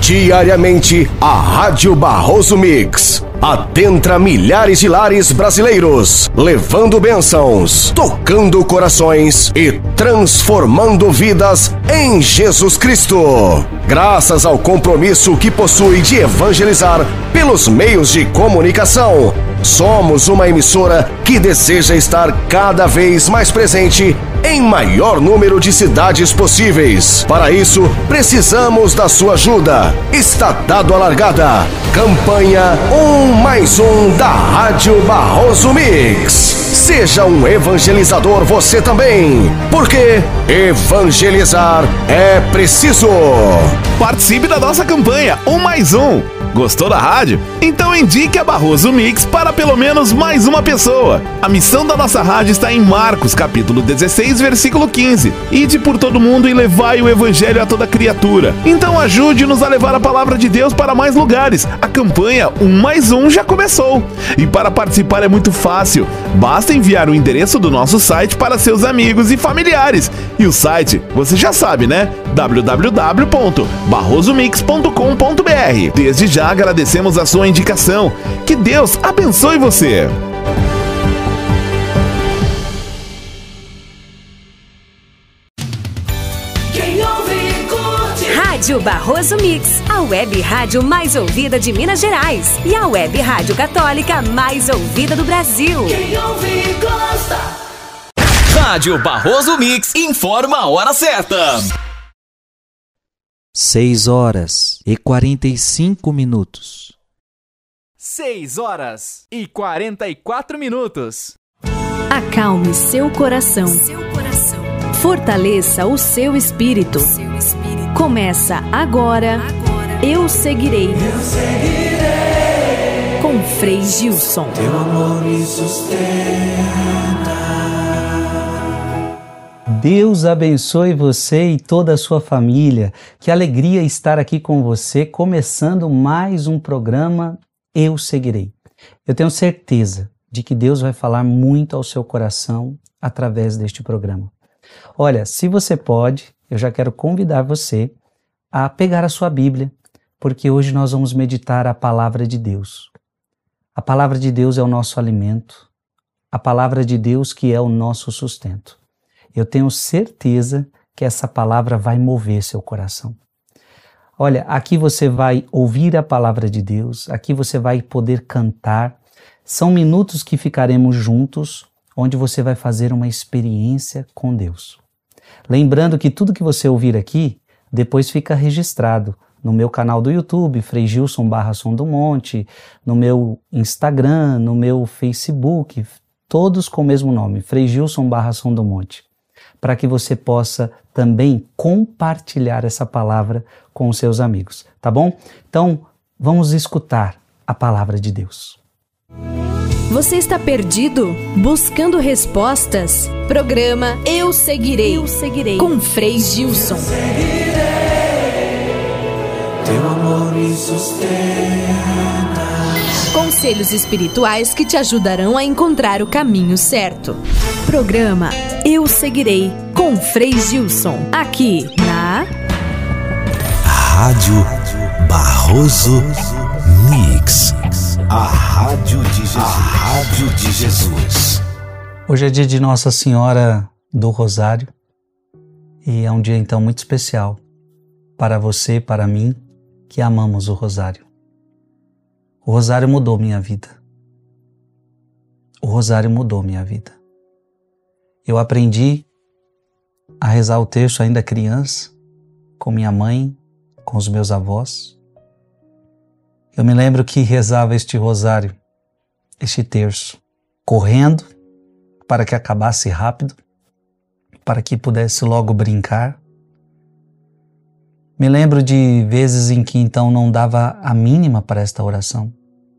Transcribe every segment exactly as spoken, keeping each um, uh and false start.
Diariamente, a Rádio Barroso Mix adentra milhares de lares brasileiros, levando bênçãos, tocando corações e transformando vidas em Jesus Cristo. Graças ao compromisso que possui de evangelizar pelos meios de comunicação, somos uma emissora que deseja estar cada vez mais presente em maior número de cidades possíveis. Para isso, precisamos da sua ajuda. Está dado a largada. Campanha um mais um da Rádio Barroso Mix. Seja um evangelizador você também, porque evangelizar é preciso. Participe da nossa campanha um mais um. Gostou da rádio? Então indique a Barroso Mix para pelo menos mais uma pessoa. A missão da nossa rádio está em Marcos, capítulo dezesseis, versículo quinze. Ide por todo mundo e levai o evangelho a toda criatura. Então ajude-nos a levar a palavra de Deus para mais lugares. A campanha um mais um já começou. E para participar é muito fácil. Basta enviar o endereço do nosso site para seus amigos e familiares. E o site, você já sabe, né? w w w ponto barroso mix ponto com ponto b r. Desde já agradecemos a sua indicação. Que Deus abençoe você. Quem ouve, curte. Rádio Barroso Mix, a web rádio mais ouvida de Minas Gerais e a web rádio católica mais ouvida do Brasil. Quem ouve, gosta. Rádio Barroso Mix informa a hora certa. Seis horas e quarenta e cinco minutos. Seis horas e quarenta e quatro minutos. Acalme seu coração. Seu coração. Fortaleça o seu espírito. Seu espírito. Começa agora. agora. Eu seguirei. Eu seguirei. Com Frei Gilson. Teu amor me sustenta. Deus abençoe você e toda a sua família. Que alegria estar aqui com você, começando mais um programa Eu Seguirei. Eu tenho certeza de que Deus vai falar muito ao seu coração através deste programa. Olha, se você pode, eu já quero convidar você a pegar a sua Bíblia, porque hoje nós vamos meditar a palavra de Deus. A palavra de Deus é o nosso alimento, a palavra de Deus que é o nosso sustento. Eu tenho certeza que essa palavra vai mover seu coração. Olha, aqui você vai ouvir a palavra de Deus, aqui você vai poder cantar. São minutos que ficaremos juntos, onde você vai fazer uma experiência com Deus. Lembrando que tudo que você ouvir aqui, depois fica registrado no meu canal do YouTube, Frei Gilson barra Som do Monte, no meu Instagram, no meu Facebook, todos com o mesmo nome, Frei Gilson barra Som do Monte, para que você possa também compartilhar essa palavra com os seus amigos, tá bom? Então, vamos escutar a palavra de Deus. Você está perdido? Buscando respostas? Programa Eu Seguirei, Eu Seguirei. Com Frei Gilson. Eu seguirei. Teu amor me sustenta. Conselhos espirituais que te ajudarão a encontrar o caminho certo. Programa Eu Seguirei, com Frei Gilson, aqui na Rádio Barroso Mix, a rádio de Jesus. A rádio de Jesus. Hoje é dia de Nossa Senhora do Rosário e é um dia então muito especial para você, para mim, que amamos o Rosário. O Rosário mudou minha vida. O Rosário mudou minha vida. Eu aprendi a rezar o terço ainda criança, com minha mãe, com os meus avós. Eu me lembro que rezava este rosário, este terço, correndo para que acabasse rápido, para que pudesse logo brincar. Me lembro de vezes em que então não dava a mínima para esta oração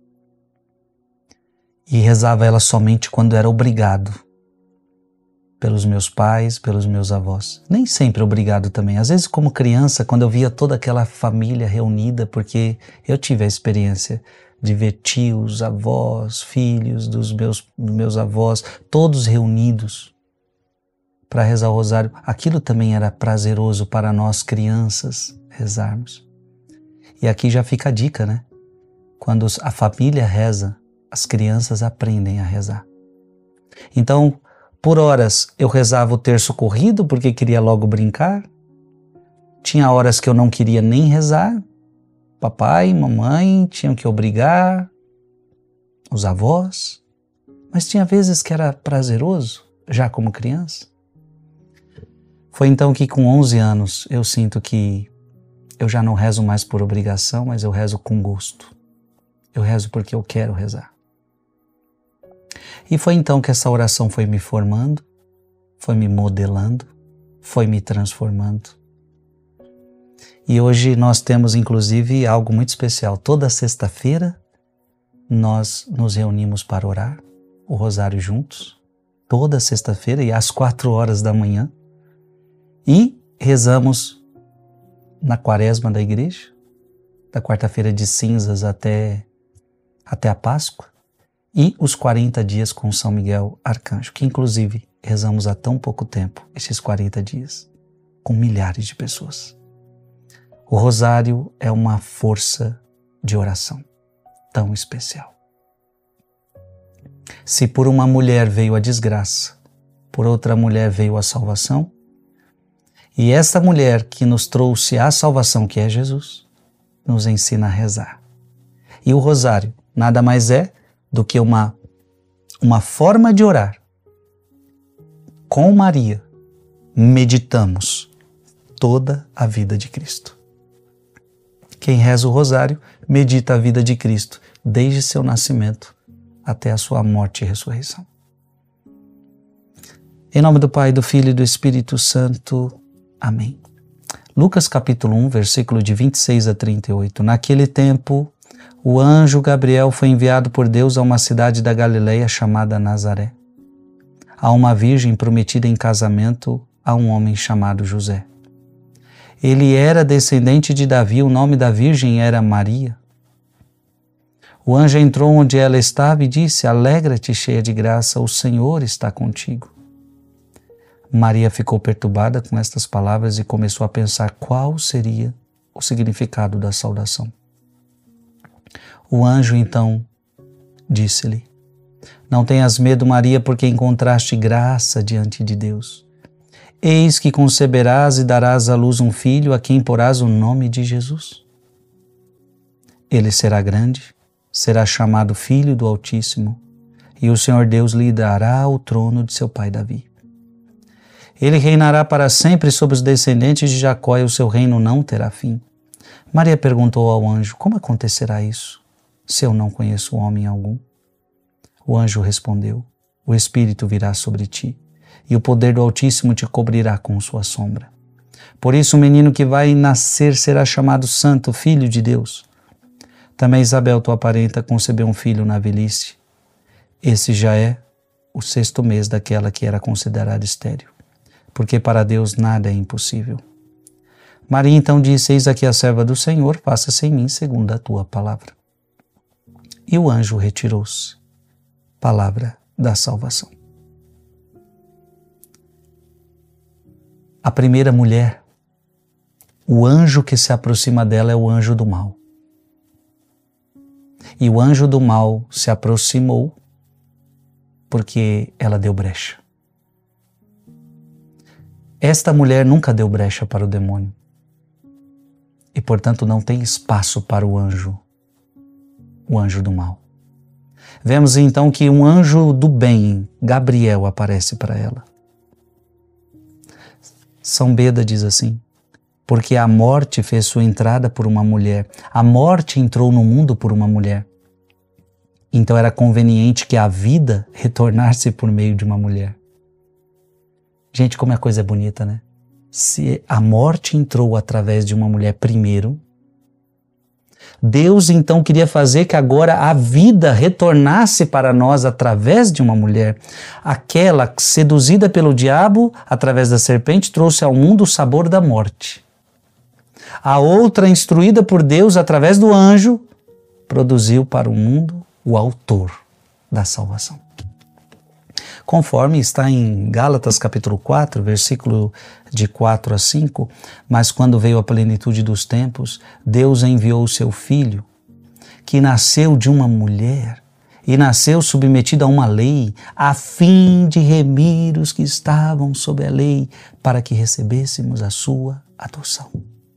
e rezava ela somente quando era obrigado pelos meus pais, pelos meus avós. Nem sempre obrigado também. Às vezes, como criança, quando eu via toda aquela família reunida, porque eu tive a experiência de ver tios, avós, filhos dos meus, dos meus avós, todos reunidos para rezar o rosário. Aquilo também era prazeroso para nós crianças rezarmos. E aqui já fica a dica, né? Quando a família reza, as crianças aprendem a rezar. Então, por horas eu rezava o terço corrido porque queria logo brincar. Tinha horas que eu não queria nem rezar. Papai e mamãe tinham que obrigar, os avós. Mas tinha vezes que era prazeroso, já como criança. Foi então que com onze anos eu sinto que eu já não rezo mais por obrigação, mas eu rezo com gosto. Eu rezo porque eu quero rezar. E foi então que essa oração foi me formando, foi me modelando, foi me transformando. E hoje nós temos inclusive algo muito especial. Toda sexta-feira nós nos reunimos para orar o rosário juntos, toda sexta-feira e às quatro horas da manhã. E rezamos na quaresma da igreja, da quarta-feira de cinzas até, até a Páscoa, e os quarenta dias com São Miguel Arcanjo, que inclusive rezamos há tão pouco tempo, esses quarenta dias, com milhares de pessoas. O rosário é uma força de oração tão especial. Se por uma mulher veio a desgraça, por outra mulher veio a salvação, e essa mulher que nos trouxe a salvação, que é Jesus, nos ensina a rezar. E o rosário nada mais é do que uma, uma forma de orar. Com Maria, meditamos toda a vida de Cristo. Quem reza o rosário, medita a vida de Cristo, desde seu nascimento até a sua morte e ressurreição. Em nome do Pai, do Filho e do Espírito Santo. Amém. Lucas capítulo um, versículo de vinte e seis a trinta e oito. Naquele tempo, o anjo Gabriel foi enviado por Deus a uma cidade da Galileia chamada Nazaré, a uma virgem prometida em casamento a um homem chamado José. Ele era descendente de Davi, o nome da virgem era Maria. O anjo entrou onde ela estava e disse: Alegra-te, cheia de graça, o Senhor está contigo. Maria ficou perturbada com estas palavras e começou a pensar qual seria o significado da saudação. O anjo então disse-lhe: Não tenhas medo, Maria, porque encontraste graça diante de Deus. Eis que conceberás e darás à luz um filho, a quem porás o nome de Jesus. Ele será grande, será chamado Filho do Altíssimo, e o Senhor Deus lhe dará o trono de seu pai Davi. Ele reinará para sempre sobre os descendentes de Jacó, e o seu reino não terá fim. Maria perguntou ao anjo: Como acontecerá isso, se eu não conheço homem algum? O anjo respondeu: O Espírito virá sobre ti, e o poder do Altíssimo te cobrirá com sua sombra. Por isso o menino que vai nascer será chamado Santo, Filho de Deus. Também Isabel, tua parenta, concebeu um filho na velhice. Esse já é o sexto mês daquela que era considerada estéril, porque para Deus nada é impossível. Maria então disse: Eis aqui a serva do Senhor, faça-se em mim segundo a tua palavra. E o anjo retirou-se. Palavra da salvação. A primeira mulher, o anjo que se aproxima dela é o anjo do mal. E o anjo do mal se aproximou porque ela deu brecha. Esta mulher nunca deu brecha para o demônio e, portanto, não tem espaço para o anjo, o anjo do mal. Vemos então que um anjo do bem, Gabriel, aparece para ela. São Beda diz assim: porque a morte fez sua entrada por uma mulher, a morte entrou no mundo por uma mulher. Então era conveniente que a vida retornasse por meio de uma mulher. Gente, como a coisa é bonita, né? Se a morte entrou através de uma mulher primeiro, Deus então queria fazer que agora a vida retornasse para nós através de uma mulher. Aquela seduzida pelo diabo através da serpente trouxe ao mundo o sabor da morte. A outra, instruída por Deus através do anjo, produziu para o mundo o autor da salvação. conforme está em Gálatas capítulo quatro, versículo de quatro a cinco, mas quando veio a plenitude dos tempos, Deus enviou o seu Filho, que nasceu de uma mulher, e nasceu submetido a uma lei, a fim de remir os que estavam sob a lei, para que recebêssemos a sua adoção.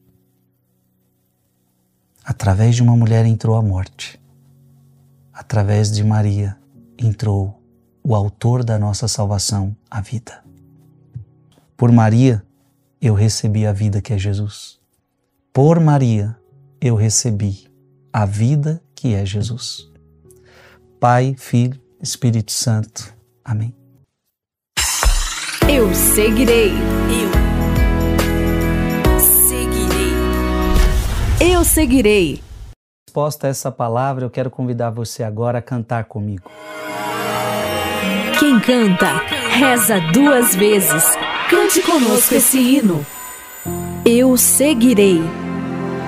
Através de uma mulher entrou a morte. Através de Maria entrou o autor da nossa salvação, a vida. Por Maria eu recebi a vida que é Jesus. Por Maria eu recebi a vida que é Jesus. Pai, Filho, Espírito Santo. Amém. Eu seguirei. Eu seguirei. Eu seguirei. Resposta a essa palavra, eu quero convidar você agora a cantar comigo. Quem canta, reza duas vezes. Cante conosco esse hino. Eu seguirei.